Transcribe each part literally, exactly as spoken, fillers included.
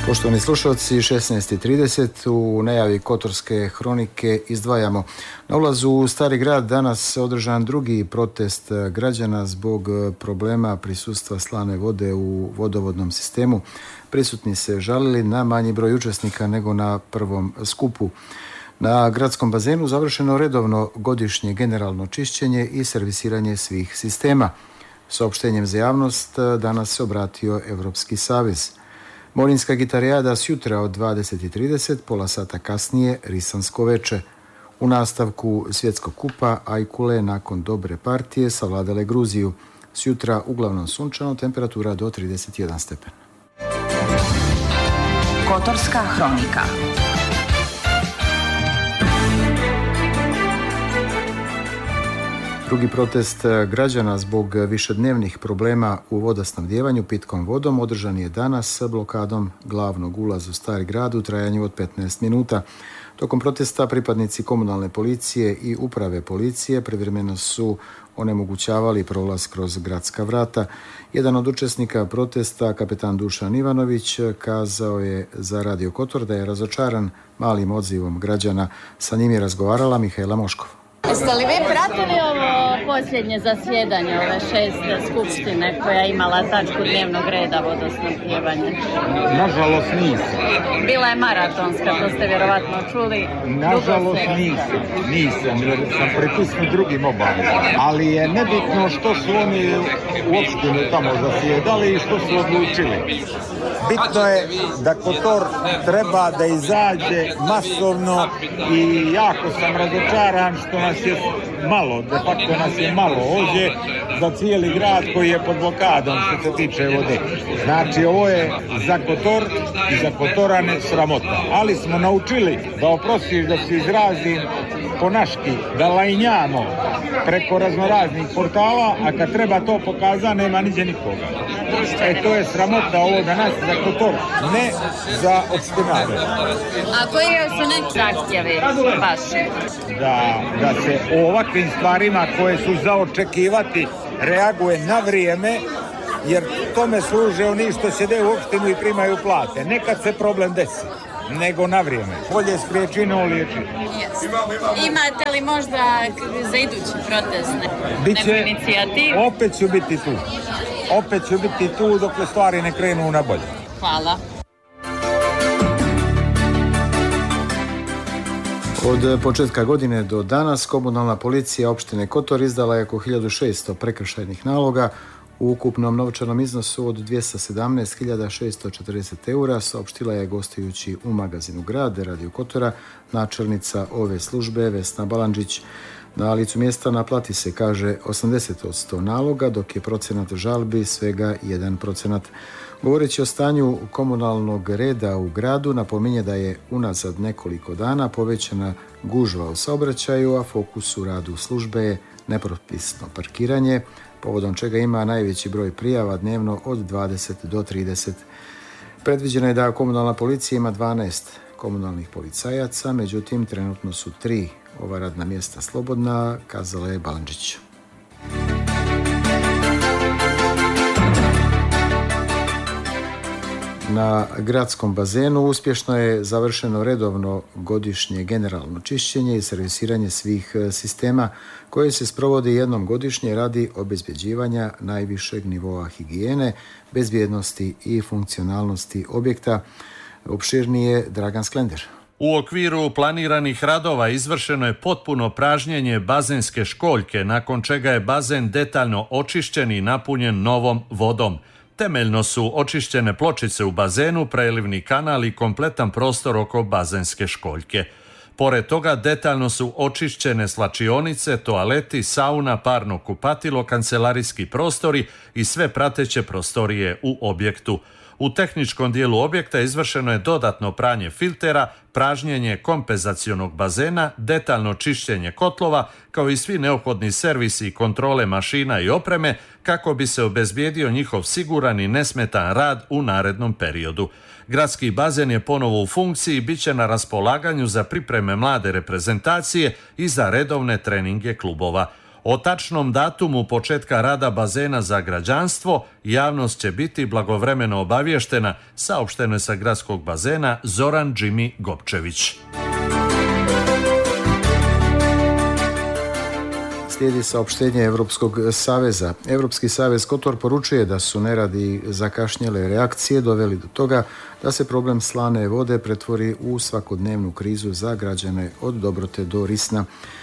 Poštovani slušalci, šesnaest i trideset u najavi Kotorske hronike izdvajamo. Na ulazu u Stari grad danas održan drugi protest građana zbog problema prisustva slane vode u vodovodnom sistemu. Prisutni se žalili na manji broj učesnika nego na prvom skupu. Na gradskom bazenu završeno redovno godišnje generalno čišćenje i servisiranje svih sistema. Saopštenjem za javnost danas se obratio Evropski savez. Morinska gitarijada s jutra od dvadeset i trideset, pola sata kasnije Risansko veče. U nastavku svjetskog kupa Ajkule nakon dobre partije savladale Gruziju. S jutra uglavnom sunčano, temperatura do trideset jedan stepen. Kotorska hronika. Drugi protest građana zbog višednevnih problema u vodosnabdijevanju pitkom vodom održan je danas sa blokadom glavnog ulaza u Stari grad u trajanju od petnaest minuta. Tokom protesta pripadnici komunalne policije i uprave policije privremeno su onemogućavali prolaz kroz gradska vrata. Jedan od učesnika protesta, kapetan Dušan Ivanović, kazao je za Radio Kotor da je razočaran malim odzivom građana. Sa njim je razgovarala Mihajla Moškov. Jeste li vi pratili ovo posljednje zasjedanje ove šeste skupštine koja je imala tačku dnevnog reda vodosnabdijevanje? Nažalost nisam. Bila je maratonska, to ste vjerovatno čuli. Nažalost nisam, nisam, jer sam pritisnut drugim obavezama. Ali je nebitno što su oni u opštinu tamo zasjedali i što su odlučili. Bitno je da Kotor treba da izađe masovno i jako sam razočaran što nas je malo, de facto nas je malo ovdje za cijeli grad koji je pod blokadom što se tiče vode. Znači ovo je za Kotor i za Kotorane sramota. Ali smo naučili, da oprostiš da se izrazim po naški, da lajnjamo preko raznoraznih portala, a kad treba to pokaza nema niđe nikoga. E to je sramota ovo danas za Kotor, ne za opštinare. A koji su neki zahtjevi vaši? Da, da se o ovakvim stvarima koje su za očekivati reaguje na vrijeme, jer tome služe oni što sjede u opštinu i primaju plate. Nekad se problem desi, nego na vrijeme. Bolje spriječi no liječi. Yes. Imate li možda za idući protest Biće, neku inicijativu? Opet ću biti tu. Opet ću biti tu dok stvari ne krenu na bolje. Hvala. Od početka godine do danas komunalna policija opštine Kotor izdala je oko hiljadu šesto prekršajnih naloga u ukupnom novčanom iznosu od dvjesto sedamnaest hiljada šesto četrdeset eura, saopštila je gostujući u magazinu Grad Radio Kotora načelnica ove službe Vesna Balandžić. Na licu mjesta naplati se, kaže, osamdeset posto naloga, dok je procenat žalbi svega jedan procenat. Govoreći o stanju komunalnog reda u gradu, napominje da je unazad nekoliko dana povećana gužva u saobraćaju, a fokus u radu službe je nepropisno parkiranje, povodom čega ima najveći broj prijava dnevno od dvadeset do trideset. Predviđeno je da komunalna policija ima dvanaest komunalnih policajaca, međutim trenutno su tri ova radna mjesta slobodna, kazala je Balandžić. Na gradskom bazenu uspješno je završeno redovno godišnje generalno čišćenje i servisiranje svih sistema koje se sprovodi jednom godišnje radi obezbjeđivanja najvišeg nivoa higijene, bezbjednosti i funkcionalnosti objekta. Opširnije Dragan Sklender. U okviru planiranih radova izvršeno je potpuno pražnjenje bazenske školjke, nakon čega je bazen detaljno očišćen i napunjen novom vodom. Temeljno su očišćene pločice u bazenu, prelivni kanal i kompletan prostor oko bazenske školjke. Pored toga detaljno su očišćene slačionice, toaleti, sauna, parno kupatilo, kancelarijski prostori i sve prateće prostorije u objektu. U tehničkom dijelu objekta izvršeno je dodatno pranje filtera, pražnjenje kompenzacionog bazena, detaljno čišćenje kotlova, kao i svi neophodni servisi i kontrole mašina i opreme kako bi se obezbijedio njihov siguran i nesmetan rad u narednom periodu. Gradski bazen je ponovo u funkciji i bit će na raspolaganju za pripreme mlade reprezentacije i za redovne treninge klubova. O tačnom datumu početka rada bazena za građanstvo javnost će biti blagovremeno obavještena, saopšteno je sa gradskog bazena Zoran Džimi Gopčević. Slijedi saopštenje Europskog saveza. Europski savez Kotor poručuje da su neradi zakašnjele reakcije doveli do toga da se problem slane vode pretvori u svakodnevnu krizu za građane od Dobrote do Risna.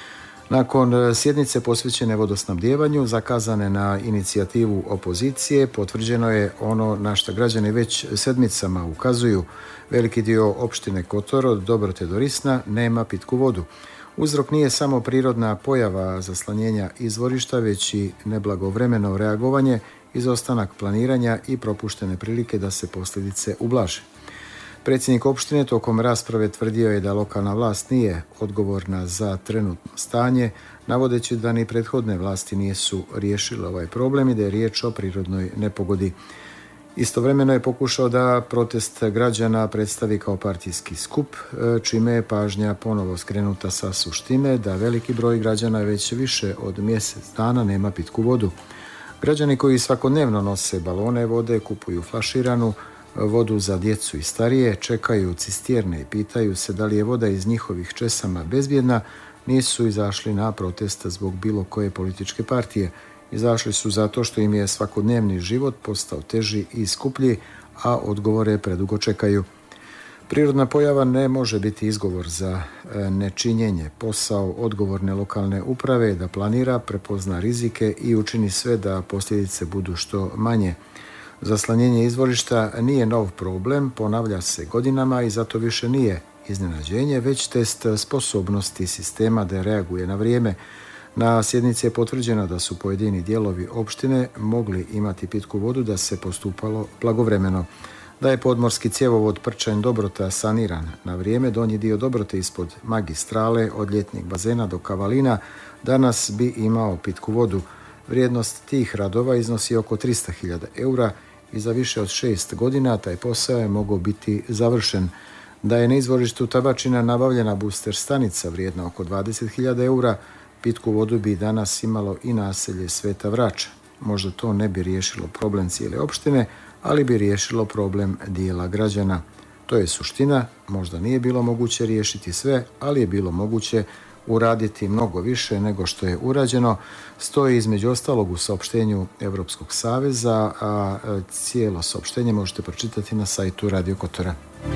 Nakon sjednice posvećene vodosnabdijevanju, zakazane na inicijativu opozicije, potvrđeno je ono na što građani već sedmicama ukazuju. Veliki dio opštine Kotor od Dobrote do Risna nema pitku vodu. Uzrok nije samo prirodna pojava zaslanjenja izvorišta, već i neblagovremeno reagovanje, izostanak planiranja i propuštene prilike da se posljedice ublaže. Predsjednik opštine tokom rasprave tvrdio je da lokalna vlast nije odgovorna za trenutno stanje, navodeći da ni prethodne vlasti nisu riješile ovaj problem i da je riječ o prirodnoj nepogodi. Istovremeno je pokušao da protest građana predstavi kao partijski skup, čime je pažnja ponovo skrenuta sa suštine da veliki broj građana već više od mjesec dana nema pitku vodu. Građani koji svakodnevno nose balone vode, kupuju flaširanu vodu za djecu i starije, čekaju cisterne i pitaju se da li je voda iz njihovih česama bezbjedna, nisu izašli na protest zbog bilo koje političke partije. Izašli su zato što im je svakodnevni život postao teži i skuplji, a odgovore predugo čekaju. Prirodna pojava ne može biti izgovor za nečinjenje. Posao odgovorne lokalne uprave je da planira, prepozna rizike i učini sve da posljedice budu što manje. Zaslanjenje izvorišta nije nov problem, ponavlja se godinama i zato više nije iznenađenje, već test sposobnosti sistema da reaguje na vrijeme. Na sjednici je potvrđeno da su pojedini dijelovi opštine mogli imati pitku vodu da se postupalo blagovremeno. Da je podmorski cjevovod Prčanj Dobrota saniran na vrijeme, donji dio Dobrote ispod magistrale od ljetnjeg bazena do Kavalina danas bi imao pitku vodu. Vrijednost tih radova iznosi oko tristo hiljada eura i za više od šest godina taj posao je mogao biti završen. Da je na izvorištu Tabačina nabavljena booster stanica vrijedna oko dvadeset hiljada eura, pitku vodu bi danas imalo i naselje Sveta Vrača. Možda to ne bi riješilo problem cijele opštine, ali bi riješilo problem dijela građana. To je suština, možda nije bilo moguće riješiti sve, ali je bilo moguće uraditi mnogo više nego što je urađeno, stoji između ostalog u saopštenju Europskog saveza, a cijelo saopštenje možete pročitati na sajtu Radio Kotora.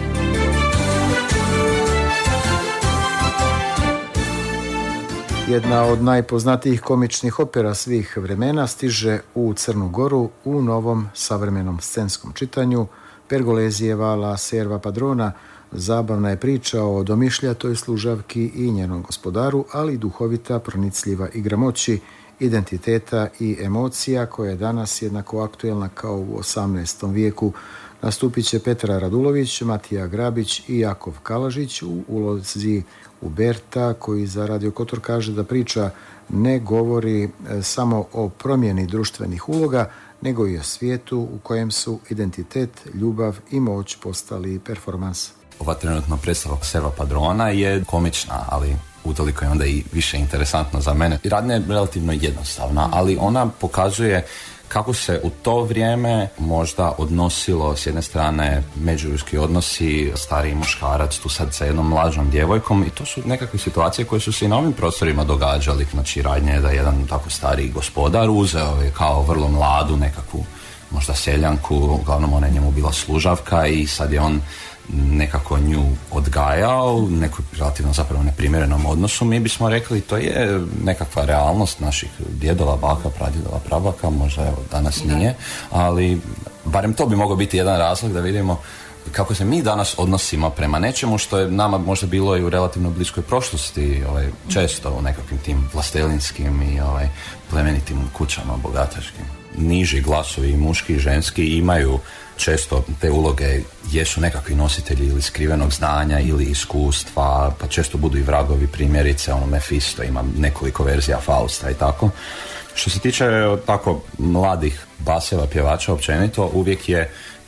Jedna od najpoznatijih komičnih opera svih vremena stiže u Crnu Goru u novom savremenom scenskom čitanju. Pergolezijeva La Serva Padrona zabavna je priča o domišljatoj služavki i njenom gospodaru, ali duhovita, pronicljiva igra moći, identiteta i emocija koja je danas jednako aktuelna kao u osamnaestom vijeku. Nastupit će Petra Radulović, Matija Grabić i Jakov Kalažić u ulozi Uberta, koji za Radio Kotor kaže da priča ne govori samo o promjeni društvenih uloga, nego i o svijetu u kojem su identitet, ljubav i moć postali performans. Ova trenutna predstava Serva Padrona je komična, ali utoliko je onda i više interesantna za mene. Radnja je relativno jednostavna, ali ona pokazuje kako se u to vrijeme možda odnosilo s jedne strane međuljudski odnosi, stariji muškarac tu sad sa jednom mlađom djevojkom, i to su nekakve situacije koje su se i na ovim prostorima događali. Znači, radnja je da jedan tako stariji gospodar uzeo je kao vrlo mladu nekakvu možda seljanku, uglavnom ona je njemu bila služavka i sad je on nekako nju odgajao u nekoj relativno zapravo neprimjerenom odnosu. Mi bismo rekli to je nekakva realnost naših djedova, baka, pradjedova, prabaka, možda evo danas nije, ali barem to bi mogao biti jedan razlog da vidimo kako se mi danas odnosimo prema nečemu što je nama možda bilo i u relativno bliskoj prošlosti, ovaj, često u nekakvim tim vlastelinskim i ovaj, plemenitim kućama bogataškim. Niži glasovi, muški i ženski, imaju često te uloge, jesu nekakvi nositelji ili skrivenog znanja ili iskustva, pa često budu i vragovi, primjerice ono Mefisto ima nekoliko verzija Fausta i tako. Što se tiče tako mladih baseva, pjevača općenito, uvijek je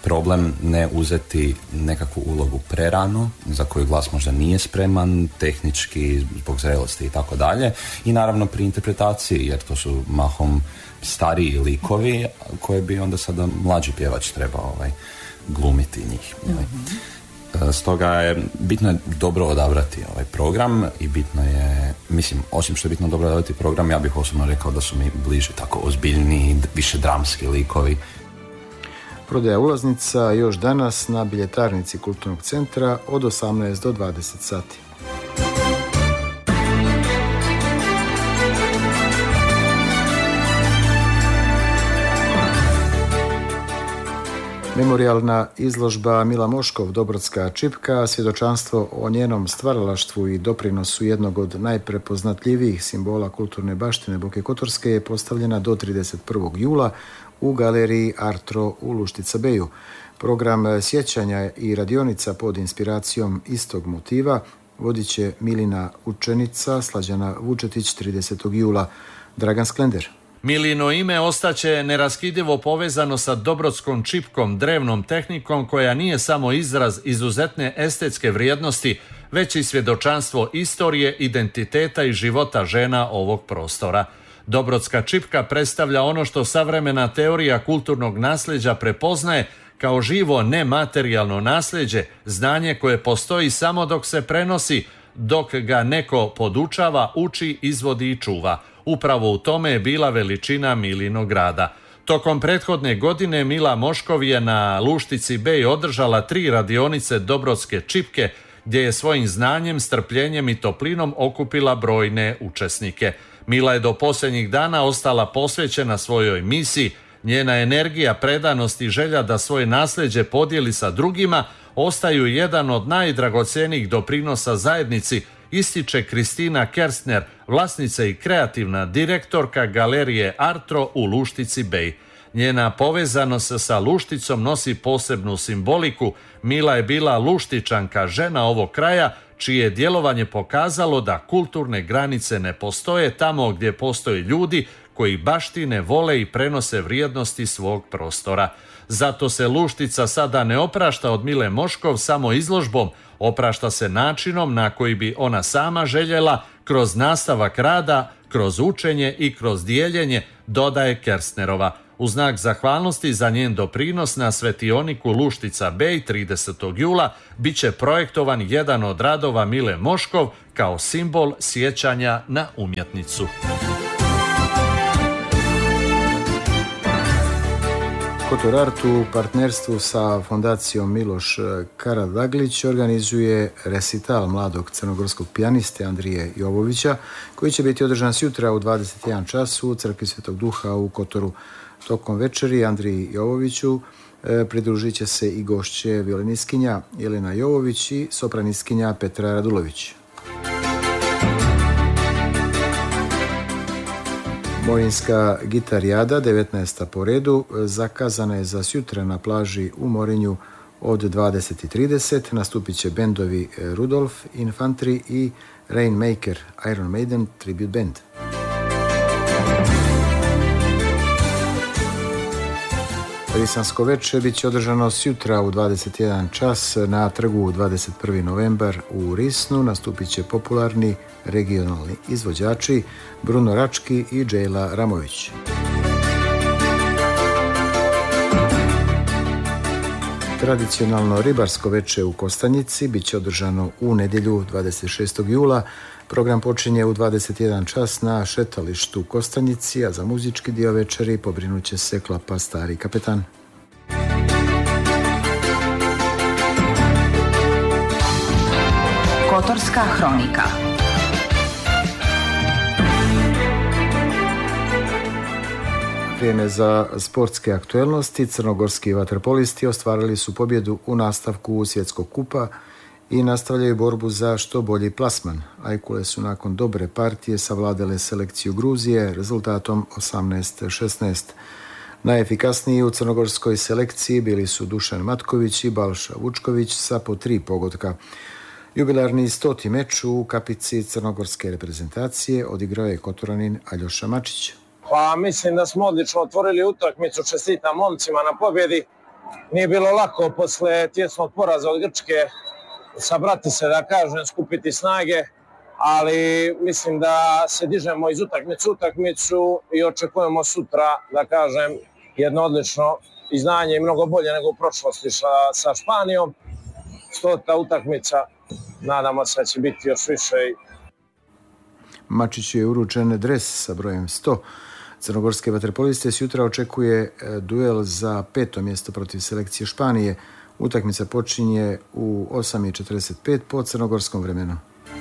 problem ne uzeti nekakvu ulogu prerano, za koju glas možda nije spreman, tehnički, zbog zrelosti i tako dalje. I naravno pri interpretaciji, jer to su mahom stariji likovi koje bi onda sada mlađi pjevač trebao ovaj, glumiti njih. Mm-hmm. Stoga je bitno je dobro odabrati ovaj program i bitno je, mislim, osim što je bitno dobro odabrati program, ja bih osobno rekao da su mi bliže tako ozbiljniji, više dramski likovi. Prodaja ulaznica još danas na biljetarnici Kulturnog centra od osamnaest do dvadeset sati. Memorijalna izložba Mila Moškov, Dobrodska čipka, svjedočanstvo o njenom stvaralaštvu i doprinosu jednog od najprepoznatljivijih simbola kulturne baštine Boke Kotorske je postavljena do trideset prvog jula u galeriji Artro u Luštica Beju. Program sjećanja i radionica pod inspiracijom istog motiva vodit će Milina učenica Slađana Vučetić tridesetog jula. Dragan Sklender. Milino ime ostaće neraskidivo povezano sa Dobrodskom čipkom, drevnom tehnikom koja nije samo izraz izuzetne estetske vrijednosti, već i svjedočanstvo istorije, identiteta i života žena ovog prostora. Dobrodska čipka predstavlja ono što savremena teorija kulturnog nasljeđa prepoznaje kao živo nematerijalno nasljeđe, znanje koje postoji samo dok se prenosi, dok ga neko podučava, uči, izvodi i čuva. Upravo u tome je bila veličina Milinog rada. Tokom prethodne godine Mila Moškov je na Luštici Bej održala tri radionice Dobrodske čipke, gdje je svojim znanjem, strpljenjem i toplinom okupila brojne učesnike. Mila je do posljednjih dana ostala posvećena svojoj misiji. Njena energija, predanost i želja da svoje nasljeđe podijeli sa drugima ostaju jedan od najdragocjenijih doprinosa zajednici, ističe Kristina Kerstner, vlasnica i kreativna direktorka galerije Artro u Luštici Bej. Njena povezanost sa Lušticom nosi posebnu simboliku. Mila je bila Luštičanka, žena ovog kraja, čije je djelovanje pokazalo da kulturne granice ne postoje tamo gdje postoje ljudi koji baštine, vole i prenose vrijednosti svog prostora. Zato se Luštica sada ne oprašta od Mile Moškov samo izložbom, oprašta se načinom na koji bi ona sama željela kroz nastavak rada, kroz učenje i kroz dijeljenje, dodaje Kerstnerova. U znak zahvalnosti za njen doprinos na svetioniku Luštica Bej tridesetog jula bit će projektovan jedan od radova Mile Moškov kao simbol sjećanja na umjetnicu. Kotor Art u partnerstvu sa fondacijom Miloš Karadaglić organizuje resital mladog crnogorskog pijaniste Andrije Jovovića, koji će biti održan sutra u dvadeset jedan čas u Crkvi Svetog Duha u Kotoru. Tokom večeri Andriji Jovoviću pridružit će se i gošće violiniskinja Jelena Jovović i sopraniskinja Petra Radulović. Morinska gitarijada, devetnaesta po redu, zakazana je za sutra na plaži u Morinju od dvadeset i trideset. Nastupit će bendovi Rudolf Infantry i Rainmaker, Iron Maiden Tribute Band. Risansko večer bit će održano sutra u dvadeset jedan čas na trgu dvadeset prvi novembar u Risnu. Nastupit će popularni regionalni izvođači Bruno Rački i Džejla Ramović. Tradicionalno ribarsko večer u Kostanjici bit će održano u nedjelju dvadeset šestog jula. Program počinje u dvadeset jedan čas na šetalištu Kostanjici, a za muzički dio večeri pobrinut će se klapa Stari kapetan. Kotorska hronika. Vrijeme za sportske aktuelnosti. Crnogorski vaterpolisti ostvarili su pobjedu u nastavku Svjetskog kupa i nastavljaju borbu za što bolji plasman. Ajkule su nakon dobre partije savladale selekciju Gruzije rezultatom osamnaest šesnaest. Najefikasniji u crnogorskoj selekciji bili su Dušan Matković i Balša Vučković sa po tri pogotka. Jubilarni stoti meč u kapici crnogorske reprezentacije odigrao je Kotoranin Aljoša Mačić. Pa mislim da smo odlično otvorili utakmicu, čestitam momcima na pobjedi. nije bilo lako posle tjesnog poraza od Grčke sabrati se, da kažem, skupiti snage, ali mislim da se dižemo iz utakmice u utakmicu i očekujemo sutra, da kažem, jedno odlično izdanje i mnogo bolje nego u prošlosti sa, sa Španijom. Stota utakmica, nadamo se da će biti još više. Mačiću je uručen dres sa brojem sto. Crnogorske vaterpoliste sutra očekuje duel za peto mjesto protiv selekcije Španije. Utakmica počinje u osam i četrdeset pet po crnogorskom vremenu.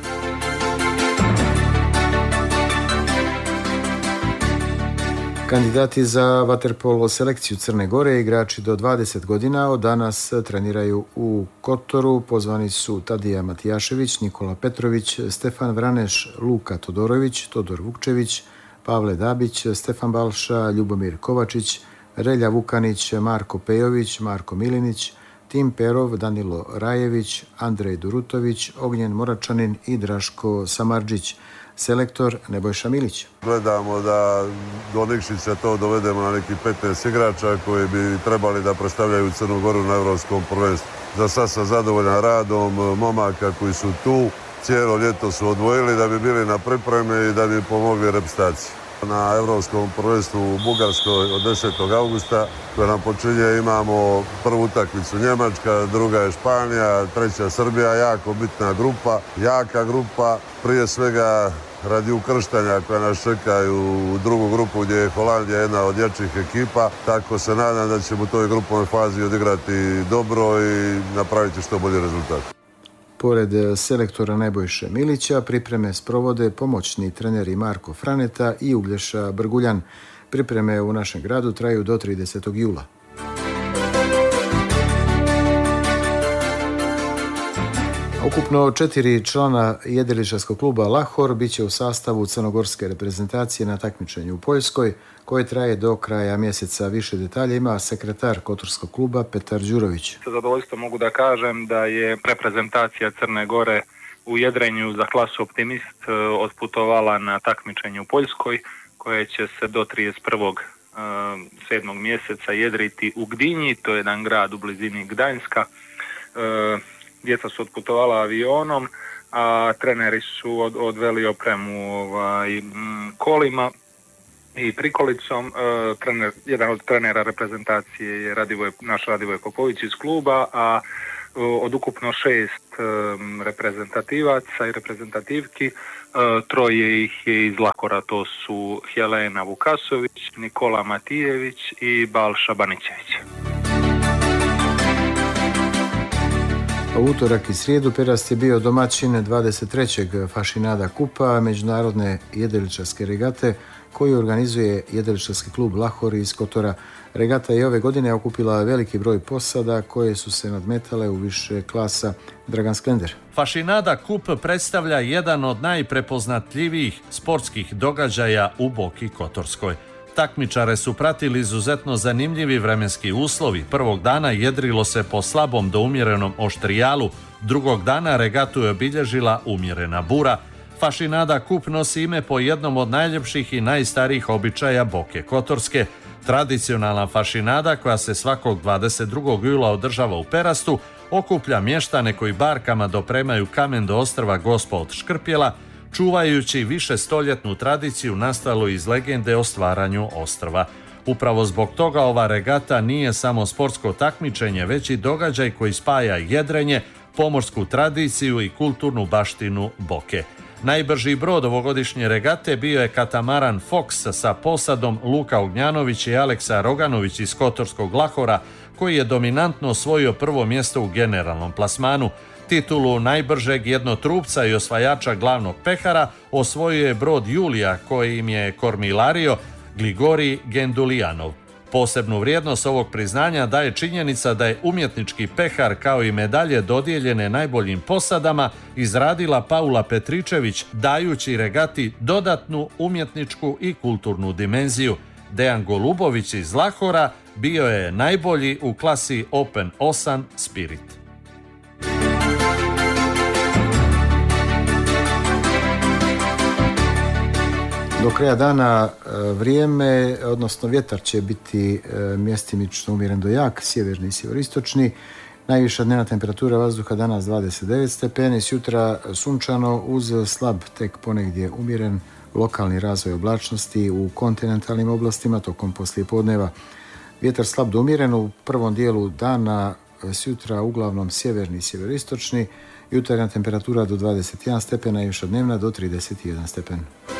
Kandidati za vaterpolo selekciju Crne Gore, igrači do dvadeset godina, od danas treniraju u Kotoru. Pozvani su Tadija Matijašević, Nikola Petrović, Stefan Vraneš, Luka Todorović, Todor Vukčević, Pavle Dabić, Stefan Balša, Ljubomir Kovačić, Relja Vukanić, Marko Pejović, Marko Milinić, Tim Perov, Danilo Rajević, Andrej Durutović, Ognjen Moračanin i Draško Samardžić. Selektor Nebojša Milić. Gledamo da do Nikšića to dovedemo na neki petnaest igrača koji bi trebali da predstavljaju Crnu Goru na Evropskom prvenstvu. Za sad sam zadovoljan radom momaka koji su tu. Cijelo ljeto su odvojili da bi bili na pripremi i da bi pomogli reprezentaciji. Na Evropskom prvenstvu u Bugarskoj od desetog augusta koja nam počinje, imamo prvu utakmicu Njemačka, druga je Španija, treća Srbija, jako bitna grupa, jaka grupa, prije svega radi ukrštanja koja nas čekaju u drugu grupu gdje je Holandija jedna od jačih ekipa, tako se nadam da ćemo u toj grupovoj fazi odigrati dobro i napraviti što bolji rezultat. Pored selektora Nebojše Milića, pripreme sprovode pomoćni treneri Marko Franeta i Uglješa Brguljan. Pripreme u našem gradu traju do tridesetog jula. Ukupno četiri člana jedriličarskog kluba Lahor biće u sastavu crnogorske reprezentacije na takmičenju u Poljskoj, koje traje do kraja mjeseca. Više detalja ima sekretar Kotorskog kluba Petar Đurović. Sa zadovoljstvom mogu da kažem da je reprezentacija Crne Gore u jedrenju za klasu Optimist otputovala na takmičenje u Poljskoj, koje će se do trideset prvog sedmog mjeseca jedriti u Gdinji, to je jedan grad u blizini Gdańska. Djeca su otputovala avionom, a treneri su od, odveli opremu ovaj, m, kolima i prikolicom. E, trener, jedan od trenera reprezentacije je Radivoj, naš Radivoj Popović iz kluba, a o, od ukupno šest e, reprezentativaca i reprezentativki, e, troje ih je iz Lahora, to su Helena Vukasović, Nikola Matijević i Balša Banićević. U utorak i srijedu Perast je bio domaćin dvadeset trećeg Fašinada kupa međunarodne jedriličarske regate koju organizuje jedriličarski klub Lahor iz Kotora. Regata je ove godine okupila veliki broj posada koje su se nadmetale u više klasa. Dragan Sklender. Fašinada kup predstavlja jedan od najprepoznatljivijih sportskih događaja u Boki Kotorskoj. Takmičare su pratili izuzetno zanimljivi vremenski uslovi. Prvog dana jedrilo se po slabom do umjerenom oštrijalu, drugog dana regatu je obilježila umjerena bura. Fašinada kup nosi ime po jednom od najljepših i najstarijih običaja Boke Kotorske. Tradicionalna fašinada, koja se svakog dvadeset drugog jula održava u Perastu, okuplja mještane koji barkama dopremaju kamen do ostrva Gospa od Škrpjela, čuvajući više stoljetnu tradiciju nastalu iz legende o stvaranju ostrva. Upravo zbog toga ova regata nije samo sportsko takmičenje, već i događaj koji spaja jedrenje, pomorsku tradiciju i kulturnu baštinu Boke. Najbrži brod ovogodišnje regate bio je katamaran Fox sa posadom Luka Ognjanović i Aleksa Roganović iz Kotorskog Lahora, koji je dominantno osvojio prvo mjesto u generalnom plasmanu. Titulu najbržeg jednotrupca i osvajača glavnog pehara osvojio je brod Julija, kojim je kormilario Gligorij Gendulijanov. Posebnu vrijednost ovog priznanja daje činjenica da je umjetnički pehar kao i medalje dodijeljene najboljim posadama izradila Paula Petričević, dajući regati dodatnu umjetničku i kulturnu dimenziju. Dejan Golubović iz Lahora bio je najbolji u klasi Open osam Spirit. Do kraja dana vrijeme, odnosno vjetar će biti mjestimično umjeren do jak, sjeverni i sjeveristočni. Najviša dnevna temperatura vazduha danas dvadeset devet stepeni, sutra sunčano uz slab, tek ponegdje umjeren lokalni razvoj oblačnosti u kontinentalnim oblastima tokom poslijepodneva. Vjetar slab do umjeren u prvom dijelu dana, sutra uglavnom sjeverni i sjeveristočni, jutarnja temperatura do dvadeset jedan stepena, najviša dnevna do trideset jedan stepen.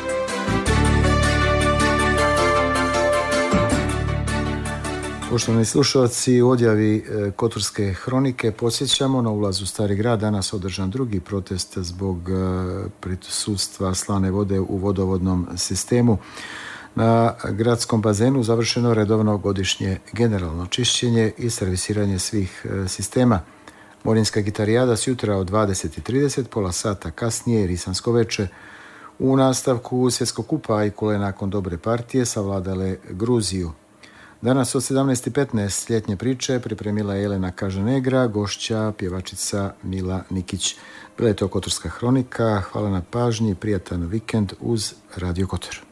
Poštovani slušalci, u odjavi Kotorske hronike podsjećamo na ulazu Stari grad danas održan drugi protest zbog prisutstva slane vode u vodovodnom sistemu. Na gradskom bazenu završeno redovno godišnje generalno čišćenje i servisiranje svih sistema. Morinska gitarijada sjutra od dvadeset i trideset, pola sata kasnije Risansko veče. U nastavku svjetskog kupa i kole nakon dobre partije savladale Gruziju. Danas od sedamnaest i petnaest ljetnje priče pripremila je Jelena Kažanegra, gošća pjevačica Mila Nikić. Bila je to Kotorska hronika. Hvala na pažnji, prijatan vikend uz Radio Kotor.